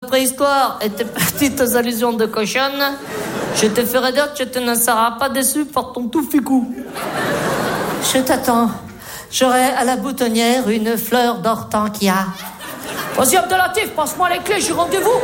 préhistoire et tes petites allusions de cochonne, je te ferai dire que tu ne seras pas déçu par ton tout ficou. Je t'attends. J'aurai à la boutonnière une fleur d'hortensia. Vas-y, Abdelatif, passe-moi les clés, j'ai rendez-vous.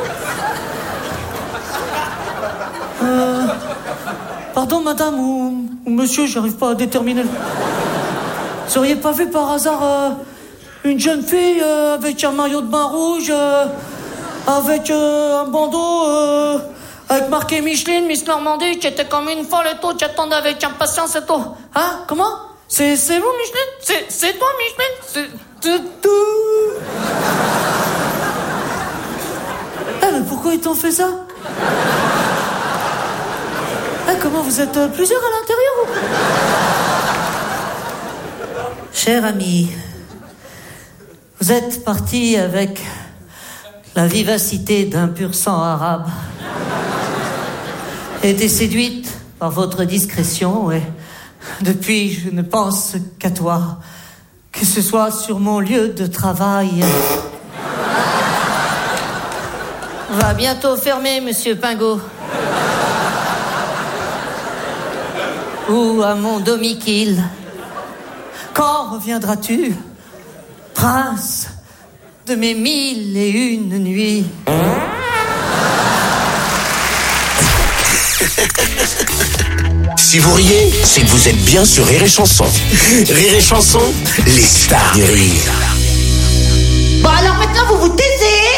Pardon, madame ou monsieur, j'arrive pas à déterminer. Vous auriez pas vu par hasard une jeune fille avec un maillot de bain rouge, avec un bandeau, avec marqué Micheline, Miss Normandie, qui était comme une folle et tout, qui attendait avec impatience et tout. Hein? Comment? C'est vous, Micheline? C'est toi, Micheline? C'est tout. Mais pourquoi ils t'ont fait ça? Comment vous êtes plusieurs à l'intérieur ou... Cher ami, vous êtes parti avec la vivacité d'un pur sang arabe. Été séduite par votre discrétion et depuis je ne pense qu'à toi, que ce soit sur mon lieu de travail. Va bientôt fermer, monsieur Pingot. Ou à mon domicile. Quand reviendras-tu, prince de mes 1001 nuits? Si vous riez, c'est que vous êtes bien sur Rire et Chanson. Rire et Chanson, les stars du rire. Bon, alors maintenant, vous vous taisez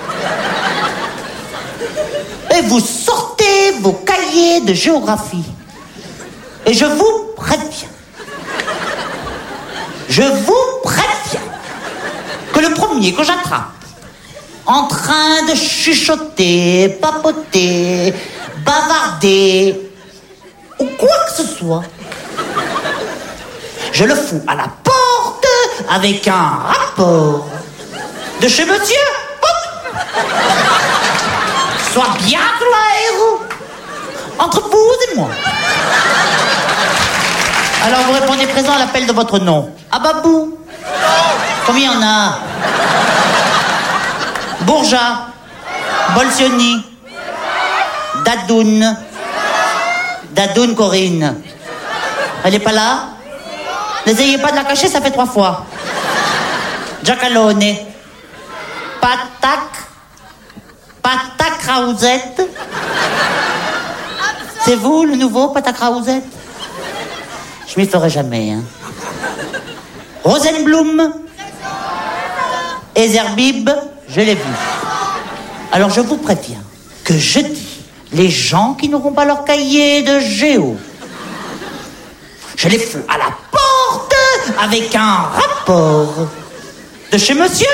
et vous sortez vos cahiers de géographie. Et je vous préviens, que le premier que j'attrape en train de chuchoter, papoter, bavarder ou quoi que ce soit, je le fous à la porte avec un rapport de chez monsieur. Sois bien clair entre vous et moi. Alors vous répondez présent à l'appel de votre nom. Ababou. Combien il y en a? Bourja. Bolsioni. Dadoun. Dadoun Corinne. Elle est pas là? N'essayez pas de la cacher, ça fait 3 fois. Giacalone. Patak Raouzette. C'est vous le nouveau Patak Raouzette? Je m'y ferai jamais, hein. Rosenblum. Ezerbib, je l'ai vu. Alors je vous préviens que jeudi, les gens qui n'auront pas leur cahier de géo, je les fous à la porte avec un rapport de chez monsieur.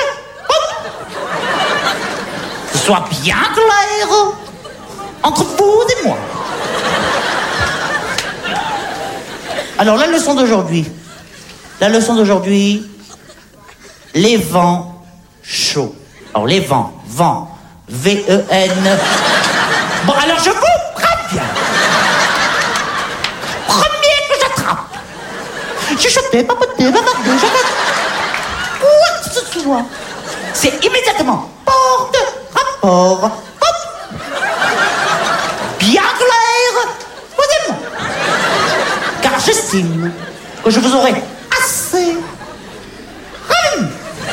Sois bien clair entre vous et moi. Alors la leçon d'aujourd'hui, les vents chauds. Alors les vents, V-E-N. Bon, alors je vous préviens. Premier que j'attrape. Chuchoter, papoter, bavarder, quoi que ce soit. C'est immédiatement porte, rapport, hop. Bien clair, posez-moi. Car j'estime que je vous aurai assez remis.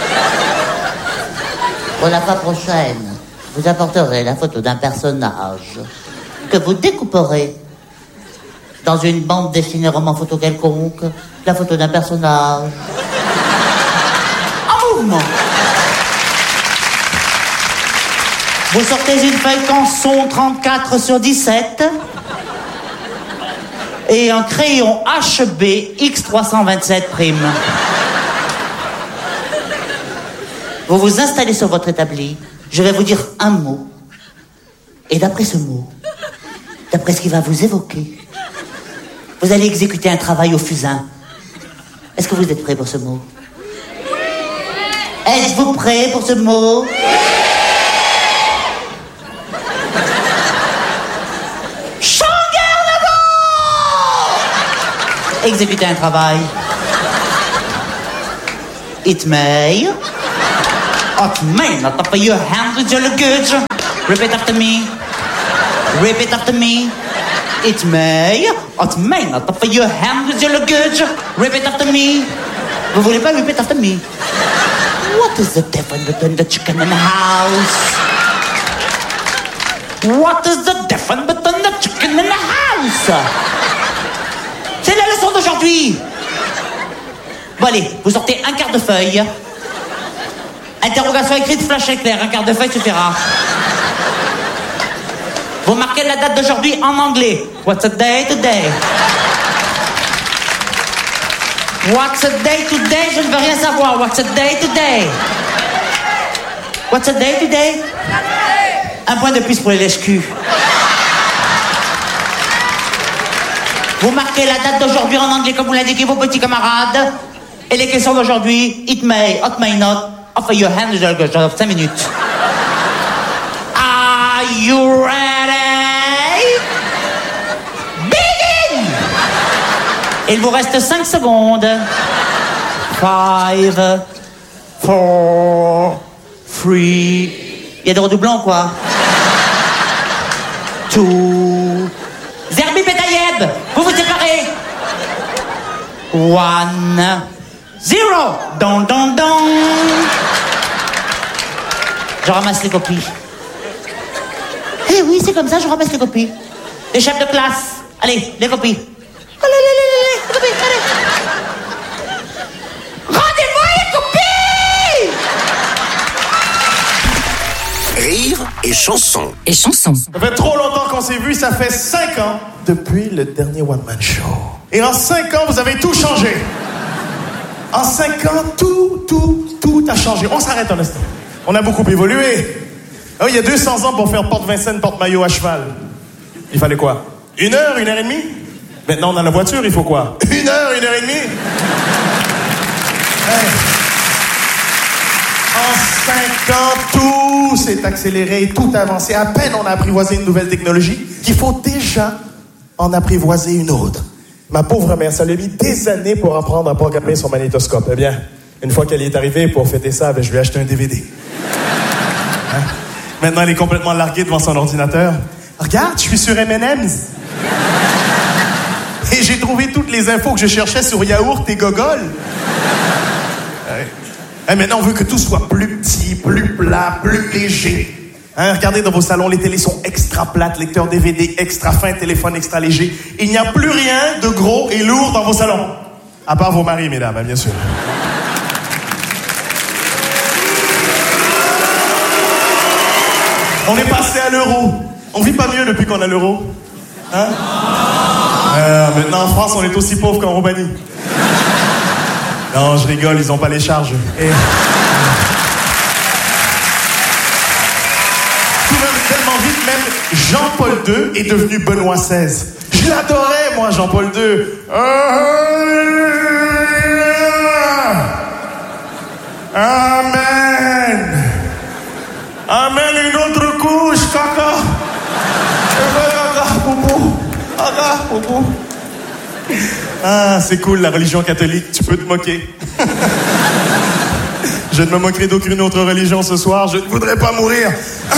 Pour la fois prochaine, vous apporterez la photo d'un personnage que vous découperez dans une bande dessinée roman photo quelconque, la photo d'un personnage en mouvement. Vous sortez une feuille canson 34/17 et un crayon HB X327'. Vous vous installez sur votre établi, je vais vous dire un mot. Et d'après ce mot, d'après ce qu'il va vous évoquer, vous allez exécuter un travail au fusain. Est-ce que vous êtes prêts pour ce mot? Êtes-vous prêts pour ce mot? Exécuter un travail. It may not be your hand hand with your luggage. Repeat after me. Repeat after me. It may not offer your hand with your luggage. Repeat after me. Vous voulez pas repeat after me? What is the difference between the chicken and the house? What is the difference between the chicken and the house? C'est la leçon d'aujourd'hui. Bon allez, vous sortez un quart de feuille. Interrogation écrite, flash éclair, un quart de feuille suffira. Vous marquez la date d'aujourd'hui en anglais. What's a day today? What's a day today? Je ne veux rien savoir. What's a day today? What's a day today? Un point de plus pour les lèche-culs. Vous marquez la date d'aujourd'hui en anglais comme vous l'indiquez vos petits camarades. Et les questions d'aujourd'hui, it may not, offer your hand of 5 minutes. Are you ready? Begin! Il vous reste 5 secondes. 5, 4, 3... Il y a des redoublants ou quoi? 2... Zerbi Betayeb, vous vous séparez. 1, 0. Don, don, don. Je ramasse les copies. Eh oui, c'est comme ça, je ramasse les copies. Les chefs de classe, allez, les copies. Allez, les copies, allez. Rendez-moi les copies! Rire et chanson. Et chanson. Ça fait trop longtemps qu'on s'est vu, ça fait 5 ans depuis le dernier One Man Show. Et en 5 ans, vous avez tout changé. En 5 ans, tout a changé. On s'arrête un instant. On a beaucoup évolué. Oh, il y a 200 ans pour faire porte Vincennes, porte maillot à cheval. Il fallait quoi? 1 heure, 1 heure et demie? Maintenant, on a la voiture, il faut quoi? 1 heure, 1 heure et demie? Hey. En 5 ans, tout s'est accéléré, tout a avancé. À peine on a apprivoisé une nouvelle technologie qu'il faut déjà en apprivoiser une autre. Ma pauvre mère, ça lui a mis des années pour apprendre à programmer son magnétoscope. Eh bien, une fois qu'elle y est arrivée, pour fêter ça, je lui ai acheté un DVD. Hein? Maintenant, elle est complètement larguée devant son ordinateur. Regarde, je suis sur M&M's. Et j'ai trouvé toutes les infos que je cherchais sur yaourt et gogol. Et maintenant, on veut que tout soit plus petit, plus plat, plus léger. Hein, regardez dans vos salons, les télés sont extra plates, lecteurs DVD extra fins, téléphone extra léger. Il n'y a plus rien de gros et lourd dans vos salons. À part vos maris, mesdames, hein, bien sûr. On est passé à l'euro. On vit pas mieux depuis qu'on a l'euro. Hein? Maintenant, en France, on est aussi pauvre qu'en Roumanie. Non, je rigole, ils ont pas les charges. Et... tout va tellement vite, même Jean-Paul II est devenu Benoît XVI. Je l'adorais, moi, Jean-Paul II. Amen. Amen, une autre couche, caca. Caca, poupou. Ah, c'est cool, la religion catholique, tu peux te moquer. Je ne me moquerai d'aucune autre religion ce soir, je ne voudrais pas mourir.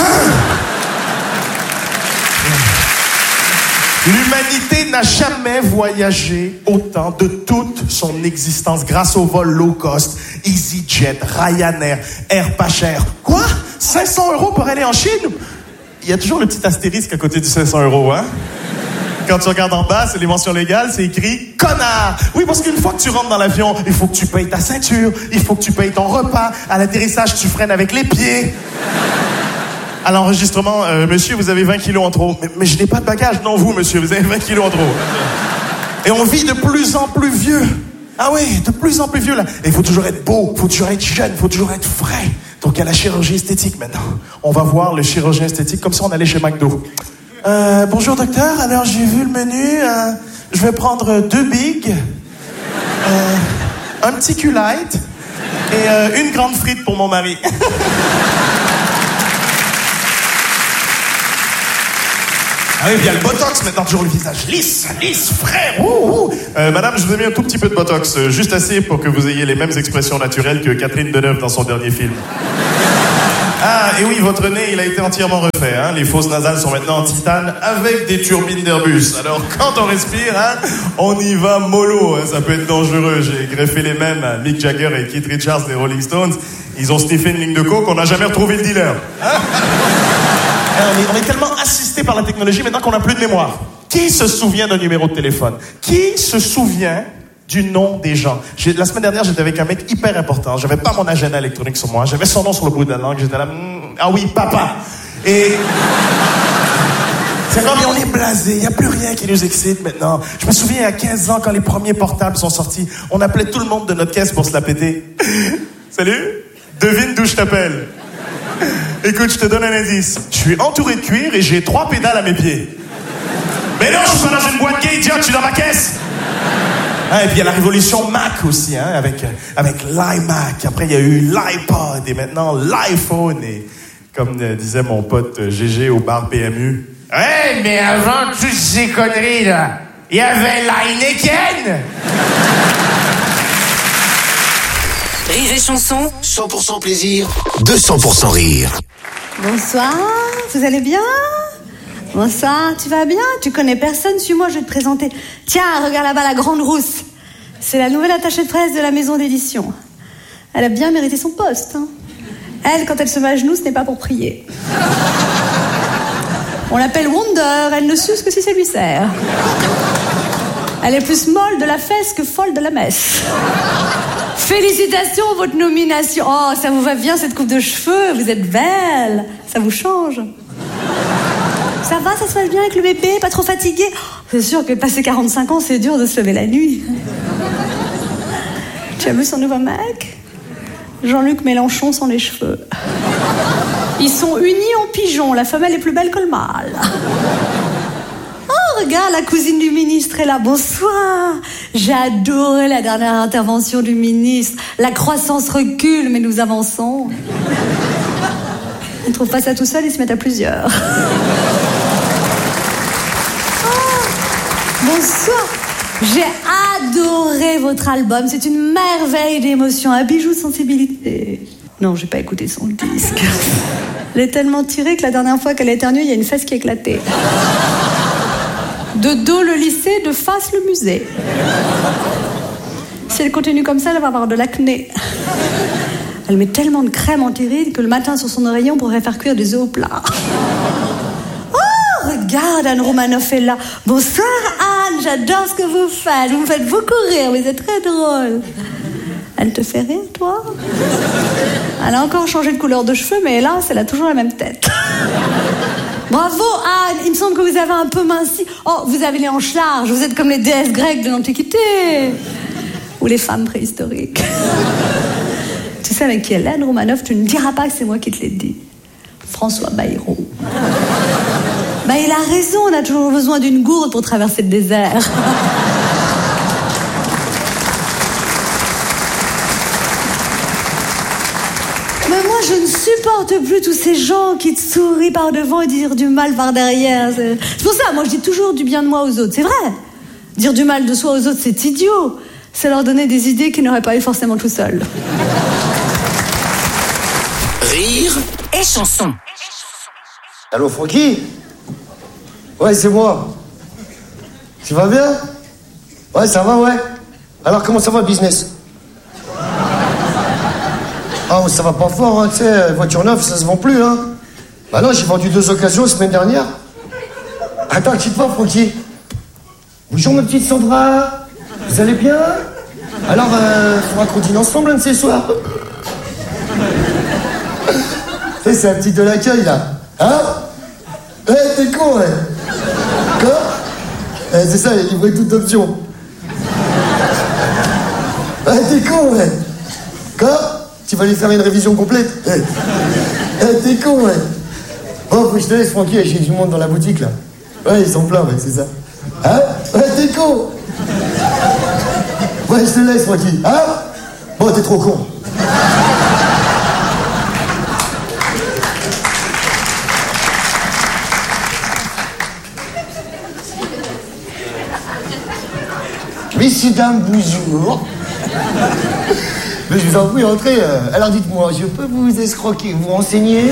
L'humanité n'a jamais voyagé autant de toute son existence grâce au vol low cost, EasyJet, Ryanair, Air pas cher. Quoi? 500 € pour aller en Chine? Il y a toujours le petit astérisque à côté du 500 €, hein? Quand tu regardes en bas, c'est les mentions légales, c'est écrit « connard ». Oui, parce qu'une fois que tu rentres dans l'avion, il faut que tu payes ta ceinture, il faut que tu payes ton repas. À l'atterrissage, tu freines avec les pieds. À l'enregistrement, monsieur, vous avez 20 kilos en trop. Mais je n'ai pas de bagage. Non, vous, monsieur, vous avez 20 kilos en trop. Et on vit de plus en plus vieux. Ah oui, de plus en plus vieux, là. Et il faut toujours être beau, il faut toujours être jeune, il faut toujours être frais. Donc, il y a la chirurgie esthétique, maintenant. On va voir le chirurgien esthétique comme si on allait chez McDo. Bonjour docteur, alors j'ai vu le menu, je vais prendre 2 bigs, un petit Q-Light et une grande frite pour mon mari. Ah oui, il y a le botox maintenant, toujours le visage lisse, frais. Madame, je vous ai mis un tout petit peu de botox, juste assez pour que vous ayez les mêmes expressions naturelles que Catherine Deneuve dans son dernier film. Ah, et oui, votre nez, il a été entièrement refait. Hein. Les fosses nasales sont maintenant en titane avec des turbines d'Airbus. Alors, quand on respire, hein, on y va mollo. Hein. Ça peut être dangereux. J'ai greffé les mêmes à Mick Jagger et Keith Richards des Rolling Stones. Ils ont sniffé une ligne de coke, on n'a jamais retrouvé le dealer. Hein. On est tellement assisté par la technologie maintenant qu'on n'a plus de mémoire. Qui se souvient d'un numéro de téléphone? Qui se souvient du nom des gens? La semaine dernière, j'étais avec un mec hyper important. J'avais pas mon agenda électronique sur moi. J'avais son nom sur le bout de la langue. J'étais là, ah oui, papa. Et c'est comme on est blasé. Il n'y a plus rien qui nous excite maintenant. Je me souviens, à 15 ans, quand les premiers portables sont sortis, on appelait tout le monde de notre caisse pour se la péter. Salut, devine d'où je t'appelle. Écoute, je te donne un indice. Je suis entouré de cuir et j'ai 3 pédales à mes pieds. Mais non, je suis pas dans une boîte gay, idiot, je suis dans ma caisse. Ah, et puis il y a la révolution Mac aussi, hein, avec l'iMac. Après, il y a eu l'iPod et maintenant l'iPhone. Et comme disait mon pote GG au bar PMU. Ouais, mais avant toutes ces conneries, là, il y avait l'Heineken. Rire et chanson, 100% plaisir, 200% rire. Bonsoir, vous allez bien? Bonsoir, tu vas bien? Tu connais personne? Suis-moi, je vais te présenter. Tiens, regarde là-bas la grande rousse. C'est la nouvelle attachée de presse de la maison d'édition. Elle a bien mérité son poste. Hein. Elle, quand elle se met à genoux, ce n'est pas pour prier. On l'appelle Wonder, elle ne suce que si ça lui sert. Elle est plus molle de la fesse que folle de la messe. Félicitations, votre nomination. Oh, ça vous va bien cette coupe de cheveux, vous êtes belle. Ça vous change. Ça va, ça se passe bien avec le bébé, pas trop fatigué? C'est sûr que passer 45 ans, c'est dur de se lever la nuit. Tu as vu son nouveau mec? Jean-Luc Mélenchon sans les cheveux. Ils sont unis en pigeon, la femelle est plus belle que le mâle. Oh, regarde, la cousine du ministre est là, bonsoir. J'ai adoré la dernière intervention du ministre. La croissance recule, mais nous avançons. On ne trouve pas ça tout seul, ils se mettent à plusieurs. Bonsoir. J'ai adoré votre album. C'est une merveille d'émotion, un bijou de sensibilité. Non, j'ai pas écouté son disque. Elle est tellement tirée que la dernière fois qu'elle a éternué, il y a une fesse qui a éclaté. De dos le lycée, de face le musée. Si elle continue comme ça, elle va avoir de l'acné. Elle met tellement de crème anti-rides que le matin sur son oreiller, on pourrait faire cuire des œufs au plat. Regarde, Anne Romanoff est là. Bonsoir Anne, j'adore ce que vous faites. Vous me faites beaucoup rire, vous êtes très drôle. Elle te fait rire, toi? Elle a encore changé de couleur de cheveux, mais hélas, elle a toujours la même tête. Bravo Anne, il me semble que vous avez un peu minci. Oh, vous avez les hanches larges, vous êtes comme les déesses grecques de l'Antiquité. Ou les femmes préhistoriques. Tu sais avec qui elle est, Anne Romanoff? Tu ne diras pas que c'est moi qui te l'ai dit. François Bayrou. Bah, il a raison, on a toujours besoin d'une gourde pour traverser le désert. Mais moi, je ne supporte plus tous ces gens qui te sourient par devant et disent du mal par derrière. C'est pour ça, moi, je dis toujours du bien de moi aux autres. C'est vrai. Dire du mal de soi aux autres, c'est idiot. C'est leur donner des idées qu'ils n'auraient pas eu forcément tout seuls. Rire et chanson. Allô, Francky? Ouais, c'est moi. Tu vas bien? Ouais, ça va, ouais. Alors, comment ça va, le business? Ah, ça va pas fort, hein, tu sais, voiture neuve, ça se vend plus, hein. Bah non, j'ai vendu 2 occasions la semaine dernière. Attends, quitte pas, Francky. Bonjour, ma petite Sandra. Vous allez bien? Alors, faudra qu'on dîne ensemble un de ces soirs. Tu sais, c'est un petit de l'accueil, là. Hein? Ouais, t'es con, ouais. Quoi? C'est ça, il a livré toute option. Ouais, t'es con, ouais. Quoi? Tu vas aller faire une révision complète? T'es con, ouais. Oh, faut que je te laisse, Francky, j'ai du monde dans la boutique, là. Ouais, ils sont pleins, ouais, c'est ça. Hein? Ouais, t'es con. Ouais, je te laisse, Francky. Hein? Bon, t'es trop con. Messieurs, dames, bonjour. Mais je vous en prie, entrez. Alors dites-moi, je peux vous escroquer, vous renseigner?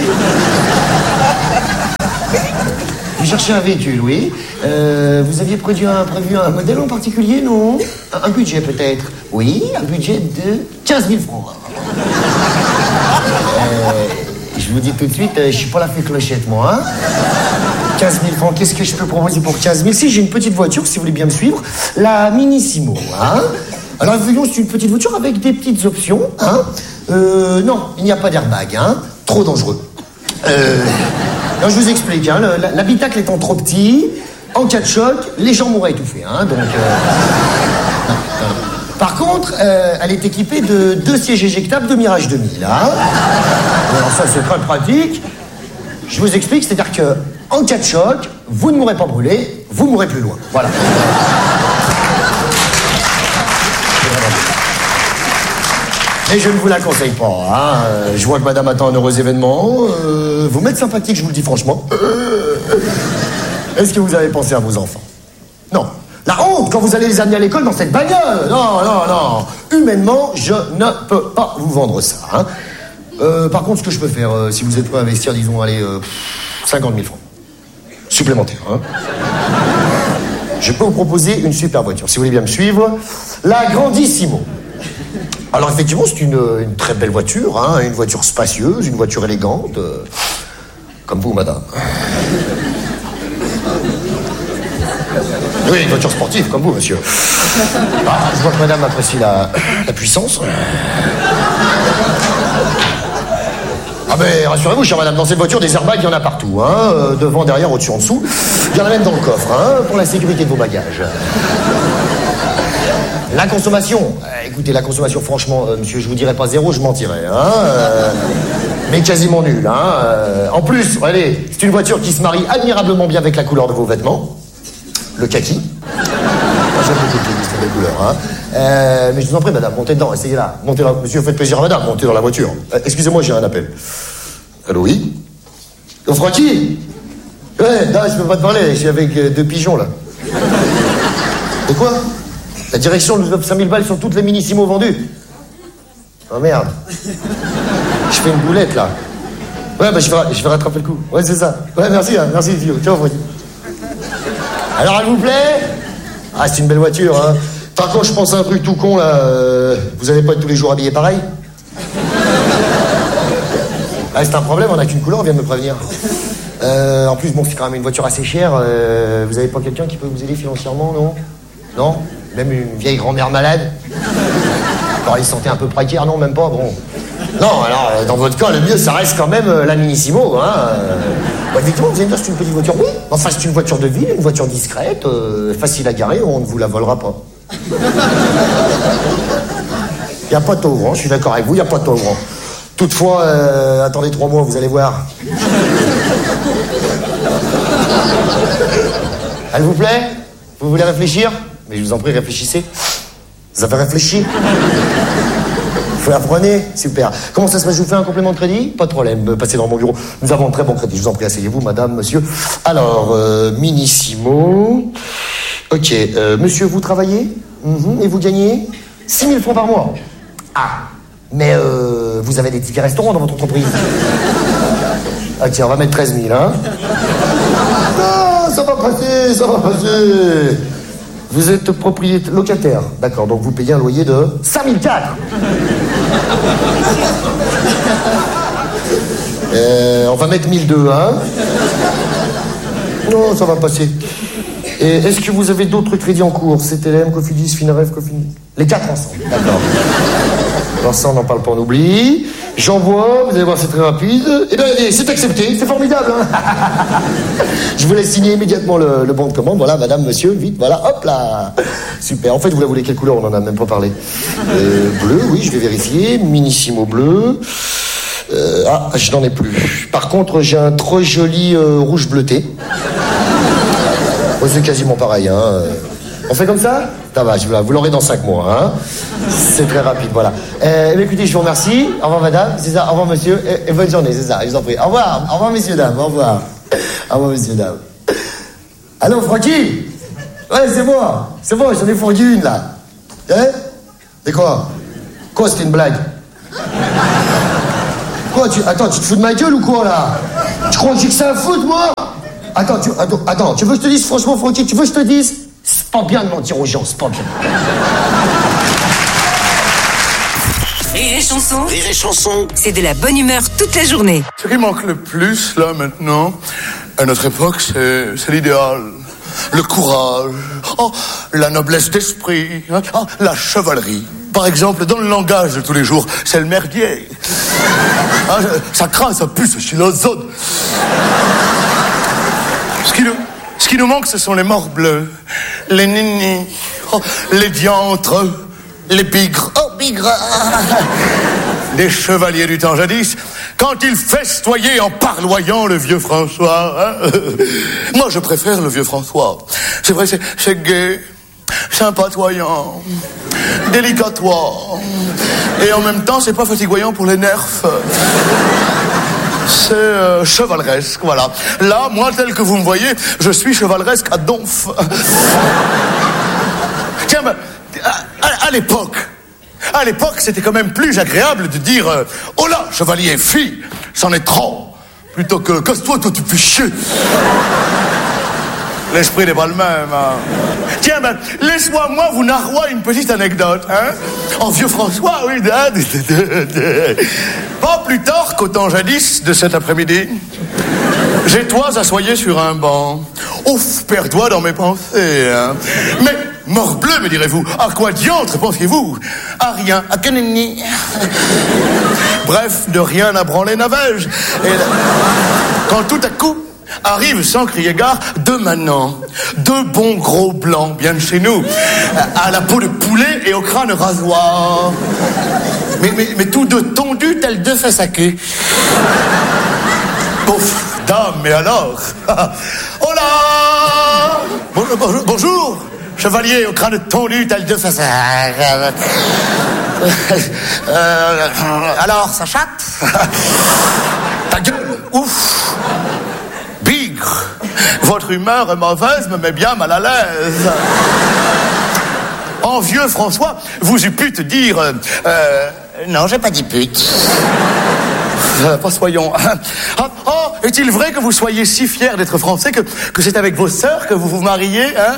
Vous cherchez un véhicule, oui. Vous aviez prévu un modèle en particulier, non? Un budget peut-être? Oui, un budget de 15 000 francs. Je vous dis tout de suite, je suis pas la fée clochette, moi. Hein, 15 000 francs, qu'est-ce que je peux proposer pour 15 000? Si, j'ai une petite voiture, si vous voulez bien me suivre. La Minissimo, hein. Alors, voyons, c'est une petite voiture avec des petites options, hein. Non, il n'y a pas d'airbag, hein. Trop dangereux. Non, je vous explique, hein. L'habitacle étant trop petit, en cas de choc, les gens mourraient étouffés, hein. Donc, non. Par contre, elle est équipée de 2 sièges éjectables de Mirage 2000, hein. Alors ça, c'est très pratique. Je vous explique, c'est-à-dire que en cas de choc, vous ne mourrez pas brûlé, vous mourrez plus loin. Voilà. Et je ne vous la conseille pas, hein. Je vois que madame attend un heureux événement. Vous m'êtes sympathique, je vous le dis franchement. Est-ce que vous avez pensé à vos enfants? Non. La honte quand vous allez les amener à l'école dans cette bagnole. Non, non, non. Humainement, je ne peux pas vous vendre ça, hein. Par contre, ce que je peux faire, si vous êtes prêt à investir, disons, allez, 50 000 francs. Supplémentaires, hein. Je peux vous proposer une super voiture, si vous voulez bien me suivre. La Grandissimo. Alors, effectivement, c'est une très belle voiture, hein, une voiture spacieuse, une voiture élégante. Comme vous, madame. Oui, une voiture sportive, comme vous, monsieur. Ah, je vois que madame apprécie la puissance. Ah ben, rassurez-vous, chère madame, dans cette voiture, des airbags, il y en a partout, hein. Devant, derrière, au-dessus, en dessous. Il y en a même dans le coffre, hein, pour la sécurité de vos bagages. La consommation, écoutez, la consommation, franchement, monsieur, je vous dirais pas zéro, je mentirais, hein. Mais quasiment nul, hein. En plus, allez, c'est une voiture qui se marie admirablement bien avec la couleur de vos vêtements. Le kaki. Moi, j'aime beaucoup le kaki, c'est une belle couleur, hein. Mais je vous en prie, madame, montez dedans, essayez là. Montez là. Monsieur, faites plaisir à madame, montez dans la voiture. Excusez-moi, j'ai un appel. Allô, oui? Oh, Francky? Ouais, non, je peux pas te parler, je suis avec 2 pigeons, là. De quoi? La direction nous offre 5000 balles sur toutes les Minissimo vendues. Oh merde. Je fais une boulette, là. Ouais, bah je vais rattraper le coup. Ouais, c'est ça. Ouais, merci, hein, merci, Dieu. Ciao, Francky. Alors, elle vous plaît? Ah, c'est une belle voiture, hein. Par contre, je pense à un truc tout con, là. Vous allez pas être tous les jours habillés pareil? Ah, c'est un problème, on n'a qu'une couleur, on vient de me prévenir. En plus, bon, c'est quand même une voiture assez chère. Vous avez pas quelqu'un qui peut vous aider financièrement, non? Non? Même une vieille grand-mère malade? Quand il se sentait un peu précaire, non, même pas, bon. Non, alors, dans votre cas, le mieux, ça reste quand même la Minissimo, hein. Bah, effectivement, vous allez me dire, c'est une petite voiture, oui. Enfin, c'est une voiture de ville, une voiture discrète, facile à garer, on ne vous la volera pas. Il n'y a pas de taux ouvrant, je suis d'accord avec vous, il n'y a pas de taux ouvrant. Toutefois, attendez 3 mois, vous allez voir. Elle vous plaît? Vous voulez réfléchir? Mais je vous en prie, réfléchissez. Ça fait réfléchir. Vous l'apprenez? Super. Comment ça se passe? Je vous fais un complément de crédit? Pas de problème, passez dans mon bureau. Nous avons un très bon crédit. Je vous en prie, asseyez-vous, madame, monsieur. Alors, Minissimo. Ok, monsieur, vous travaillez? Et vous gagnez 6 000 francs par mois. Ah, mais vous avez des tickets restaurants dans votre entreprise? Ok, on va mettre 13 000, hein. Non, ça va passer, ça va passer. Vous êtes propriétaire, locataire. D'accord, donc vous payez un loyer de 5 400. On va mettre 1 200, hein. Non, ça va passer. Et est-ce que vous avez d'autres crédits en cours? CTLM, Cofidis, Finaref, Cofidis? Les 4 ensemble, d'accord. Alors ça, on n'en parle pas, on oublie. J'envoie, vous allez voir, c'est très rapide. Eh bien, c'est accepté, c'est formidable, hein. Je vous laisse signer immédiatement le bon de commande. Voilà, madame, monsieur, vite, voilà, hop là. Super. En fait, vous la voulez quelle couleur? On n'en a même pas parlé. Bleu, oui, je vais vérifier. Minissimo bleu. Je n'en ai plus. Par contre, j'ai un trop joli rouge bleuté. Oh, c'est quasiment pareil, hein. On fait comme ça? Ça va, vous l'aurez dans 5 mois, hein. C'est très rapide, voilà. Écoutez, je vous remercie. Au revoir, madame. C'est ça. Au revoir, monsieur. Et bonne journée, c'est ça. Je vous en prie. Au revoir. Au revoir, messieurs, dames. Au revoir. Au revoir, messieurs, dames. Allô, Francky? Ouais, c'est moi. C'est moi, j'en ai fourni une, là. Hein? C'est quoi? Quoi, c'était une blague? Quoi, attends, tu te fous de ma gueule ou quoi, là? Tu crois que j'ai que ça à foutre, moi? Attends, tu veux que je te dise, franchement, Francky, tu veux que je te dise? C'est pas bien de mentir aux gens, c'est pas bien. Rire et chanson. Rire et chanson. C'est de la bonne humeur toute la journée. Ce qui manque le plus, là, maintenant, à notre époque, c'est l'idéal. Le courage, la noblesse d'esprit, la chevalerie. Par exemple, dans le langage de tous les jours, c'est le merdier. Ça craint, ça pue, c'est chilozone. Ce qui nous manque, ce sont les morts-bleus, les ninis, les diantres, les bigres. Oh, bigres. Des chevaliers du temps jadis, quand ils festoyaient en parloyant le vieux François. Moi, je préfère le vieux François. C'est vrai, c'est gai, sympatoyant, délicatoire. Et en même temps, c'est pas fatiguant pour les nerfs. C'est chevaleresque, voilà. Là, moi, tel que vous me voyez, je suis chevaleresque à donf. Tiens, à l'époque, c'était quand même plus agréable de dire « Oh là, chevalier, fille, c'en est trop !» plutôt que « Casse-toi, toi, tu fais chier !» L'esprit n'est pas le même. Hein. Tiens, laisse-moi, vous narrois une petite anecdote. Hein. En vieux François, oui. Pas plus tard qu'au temps jadis de cet après-midi, j'étois assoyé sur un banc. Ouf, perdois dans mes pensées. Hein. Mais, morbleu, me direz-vous, à quoi diantre pensiez-vous? À rien, à canini. Bref, de rien à branler navège. Et là, quand tout à coup, arrive sans crier gare deux manants, deux bons gros blancs, bien de chez nous, à la peau de poulet et au crâne rasoir. Mais tous deux tondus tels deux fesses à queue. Pouf, dame, mais alors? Oh là! Bonjour, chevalier au crâne tondu tel deux fesses à alors, ça chatte? Ta gueule, ouf! Bigre, votre humeur est mauvaise, me met bien mal à l'aise. En vieux François, vous eût pu te dire... non, j'ai pas dit pute. Pas soyons... est-il vrai que vous soyez si fiers d'être français que c'est avec vos sœurs que vous vous mariez, hein?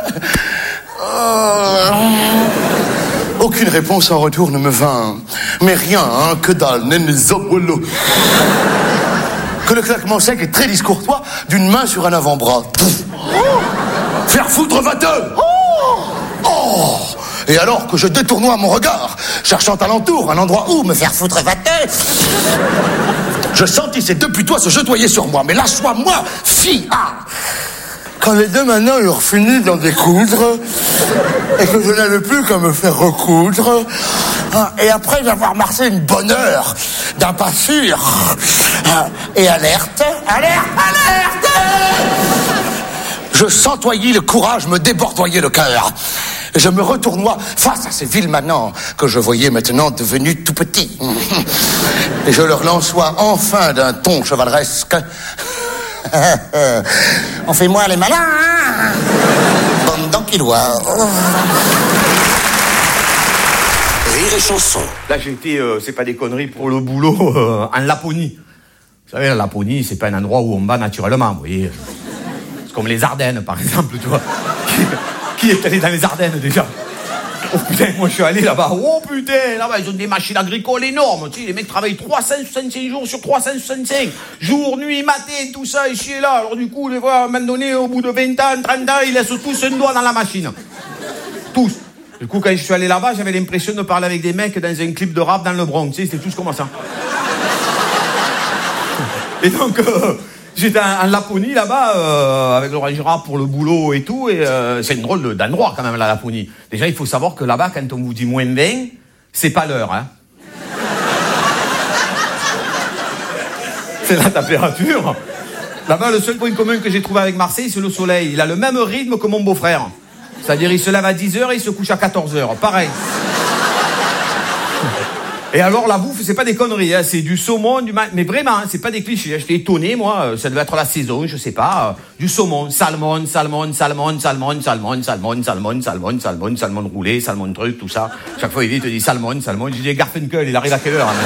Aucune réponse en retour ne me vint. Mais rien, hein, que dalle, nenezobolo. Que le claquement sec et très discourtois d'une main sur un avant-bras. Faire foutre va-te! Oh! Et alors que je détournois mon regard, cherchant alentour un endroit où me faire foutre va-te, je sentis ces deux putois se chatoyer sur moi. Mais lâche-moi, moi, fille! Quand les deux manants eurent fini d'en découdre, et que je n'avais plus qu'à me faire recoudre, et après avoir marché une bonne heure d'un pas sûr, et alerte, je sentoyais le courage me débordoyer le cœur. Je me retournois face à ces vils manants que je voyais maintenant devenus tout petits. Et je leur lançois enfin d'un ton chevaleresque. On fait moins les malins, hein? Bande d'enquilois. Rire et chanson. Là, j'étais, c'est pas des conneries, pour le boulot, en Laponie. Vous savez, la Laponie, c'est pas un endroit où on va naturellement, vous voyez. C'est comme les Ardennes, par exemple, tu vois. Qui est allé dans les Ardennes, déjà? Oh putain, moi je suis allé là-bas. Oh putain, là-bas ils ont des machines agricoles énormes. Tu sais, les mecs travaillent 365 jours sur 365. Jour, nuit, matin, tout ça, ici et là. Alors du coup, les vois, à un moment donné, au bout de 20 ans, 30 ans, ils laissent tous un doigt dans la machine. Tous. Du coup, quand je suis allé là-bas, j'avais l'impression de parler avec des mecs dans un clip de rap dans le Bronx. Tu sais, c'était tous comme ça. Et donc... j'étais en Laponie là-bas avec l'orange rap pour le boulot et tout, et c'est une drôle d'endroit quand même la Laponie. Déjà il faut savoir que là-bas quand on vous dit moins 20, c'est pas l'heure, hein. C'est la température. Là-bas le seul point commun que j'ai trouvé avec Marseille c'est le soleil. Il a le même rythme que mon beau-frère. C'est-à-dire il se lève à 10h et il se couche à 14h. Pareil. Et alors, la bouffe, c'est pas des conneries, hein. C'est du saumon, mais vraiment, hein, c'est pas des clichés. J'étais étonné, moi, ça devait être la saison, je sais pas. Du saumon, salmon roulé, salmon truc, tout ça. Chaque fois, il te dit salmon. Je dis, Garfunkel, il arrive à quelle heure, hein,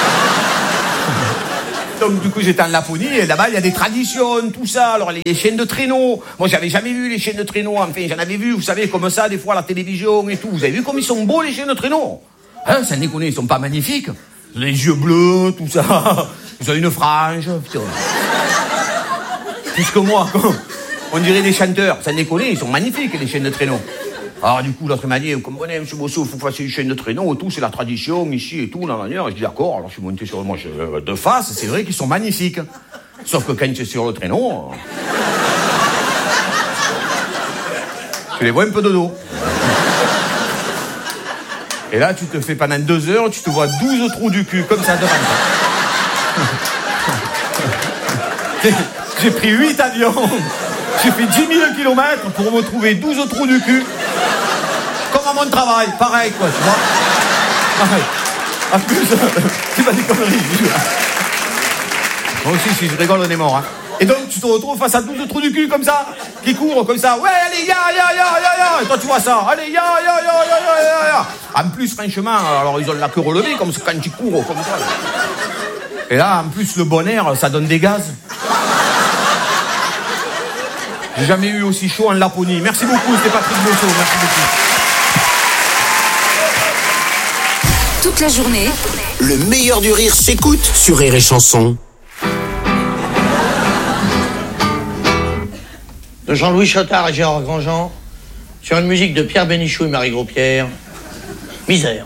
donc, du coup, j'étais en Laponie, et là-bas, il y a des traditions, tout ça. Alors, les chaînes de traîneaux. Moi, j'avais jamais vu les chaînes de traîneaux. Enfin, j'en avais vu, vous savez, comme ça, des fois, à la télévision et tout. Vous avez vu comme ils sont beaux, les chaînes de traîneaux? Hein, ça déconne, ils sont pas magnifiques? Les yeux bleus, tout ça. Ils ont une frange, putain. Plus que moi, quoi. On dirait des chanteurs. Ça déconne, ils sont magnifiques, les chaînes de traîneaux. Alors, du coup, l'autre m'a dit, comme on est, monsieur Bosso, il faut passer une chaîne de traîneaux et tout, c'est la tradition ici et tout, la manière. Je dis, d'accord, alors je suis monté sur moi de face, c'est vrai qu'ils sont magnifiques. Sauf que quand tu es sur le traîneau, tu les vois un peu de dos. Et là, tu te fais pendant 2 heures, tu te vois 12 trous du cul, comme ça, devant toi. J'ai pris 8 avions, j'ai fait 10 000 kilomètres pour me trouver 12 trous du cul. Comme à mon travail, pareil, quoi, tu vois. Pareil. En plus, c'est pas des conneries. Moi aussi, si je rigole, on est mort, hein. Et donc, tu te retrouves face à 12 trous du cul, comme ça, qui courent, comme ça. Ouais, allez, ya. Et toi, tu vois ça. Allez, ya. En plus, franchement, alors, ils ont la queue relevée, comme quand ils courent, comme ça. Et là, en plus, le bon air, ça donne des gaz. J'ai jamais eu aussi chaud en Laponie. Merci beaucoup, c'était Patrick Bosso. Merci beaucoup. Toute la journée, Le meilleur du rire s'écoute sur Rire et Chanson. De Jean-Louis Chottard et Gérard Grandjean, sur une musique de Pierre Bénichou et Marie Gros-Pierre, Misère.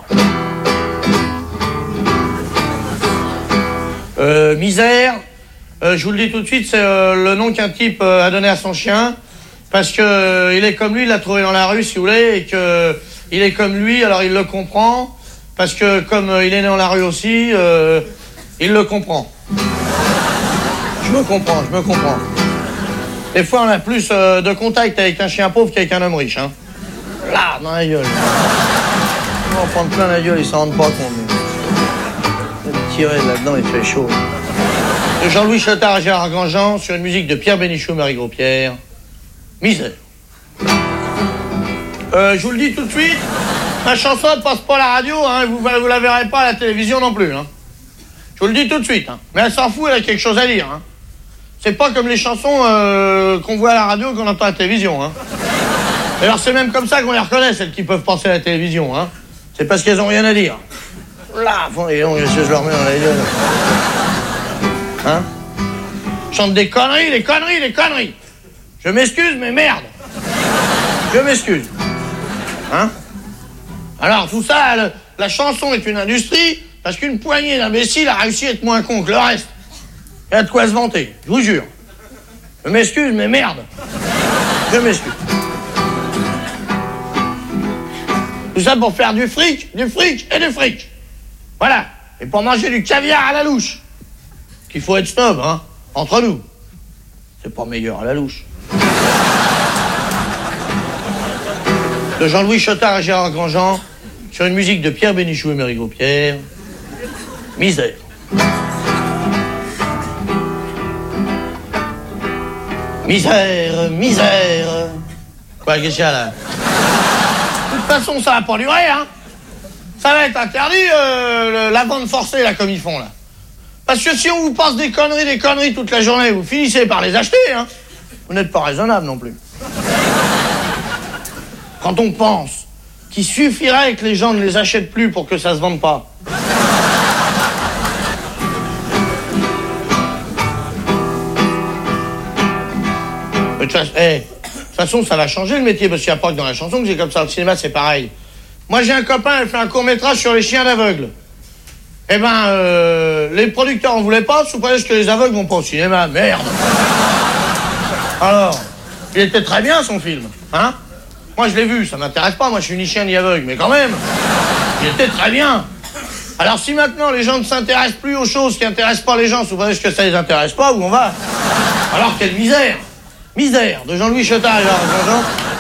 Misère, je vous le dis tout de suite, c'est le nom qu'un type a donné à son chien, parce que il est comme lui, il l'a trouvé dans la rue, si vous voulez, et que il est comme lui, alors il le comprend, parce que comme il est né dans la rue aussi, il le comprend. Je me comprends. Des fois, on a plus de contact avec un chien pauvre qu'avec un homme riche, hein. Là, dans la gueule. On va en prendre plein la gueule, ils s'en rendent pas compte. Tirer là-dedans, il fait chaud. De Jean-Louis Chottard et Gérard Grandjean, sur une musique de Pierre Bénichou et Marie Gros-Pierre, Misère. Je vous le dis tout de suite, ma chanson ne passe pas à la radio, hein, vous la verrez pas à la télévision non plus, hein. Je vous le dis tout de suite, hein. Mais elle s'en fout, elle a quelque chose à dire, hein. C'est pas comme les chansons qu'on voit à la radio et qu'on entend à la télévision, hein. D'ailleurs, c'est même comme ça qu'on les reconnaît, celles qui peuvent passer à la télévision, hein. C'est parce qu'elles ont rien à dire. Là, je leur mets dans la gueule. Hein? Chante des conneries. Je m'excuse, mais merde. Je m'excuse. Hein? Alors, tout ça, la chanson est une industrie parce qu'une poignée d'imbéciles a réussi à être moins con que le reste. Il y a de quoi se vanter, je vous jure. Je m'excuse, mais merde. Je m'excuse. Tout ça pour faire du fric et du fric. Voilà. Et pour manger du caviar à la louche. Qu'il faut être snob, hein, entre nous. C'est pas meilleur à la louche. De Jean-Louis Chottard et Gérard Grandjean, sur une musique de Pierre Bénichou et Marie Gros-Pierre, Misère. Misère. Quoi, qu'est-ce qu'il y a là? De toute façon, ça va pas durer, hein. Ça va être interdit, la vente forcée, là, comme ils font, là. Parce que si on vous passe des conneries toute la journée, vous finissez par les acheter, hein. Vous n'êtes pas raisonnable non plus. Quand on pense qu'il suffirait que les gens ne les achètent plus pour que ça se vende pas. De toute façon, ça va changer le métier, parce qu'il n'y a pas que dans la chanson que j'ai comme ça. Au cinéma, c'est pareil. Moi, j'ai un copain, il fait un court-métrage sur les chiens d'aveugles. Eh ben, les producteurs en voulaient pas, sous prétexte que les aveugles vont pas au cinéma. Merde. Alors, il était très bien, son film, hein. Moi, je l'ai vu, ça m'intéresse pas, moi, je suis ni chien ni aveugle, mais quand même, il était très bien. Alors, si maintenant, les gens ne s'intéressent plus aux choses qui intéressent pas les gens, sous prétexte que ça les intéresse pas, où on va? Alors, quelle misère. Misère, de Jean-Louis Chottard et Gérard Grandjean,